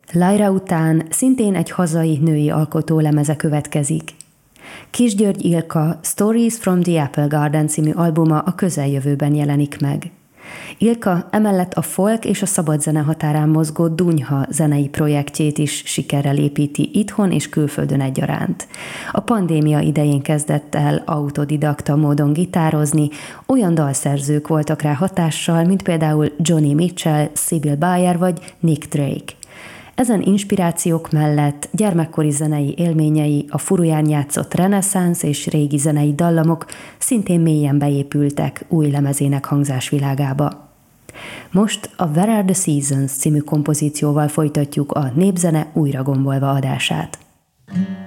Lyra után szintén egy hazai női alkotó lemeze következik. Kisgyörgy Ilka Stories from the Apple Garden című albuma a közeljövőben jelenik meg. Ilka emellett a folk és a szabad zene határán mozgó Dunyha zenei projektjét is sikerrel építi itthon és külföldön egyaránt. A pandémia idején kezdett el autodidakta módon gitározni, olyan dalszerzők voltak rá hatással, mint például Johnny Mitchell, Sybil Bayer vagy Nick Drake. Ezen inspirációk mellett gyermekkori zenei élményei, a furuján játszott reneszánsz és régi zenei dallamok szintén mélyen beépültek új lemezének hangzásvilágába. Most a Where Are the Seasons című kompozícióval folytatjuk a Népzene újra gombolva adását.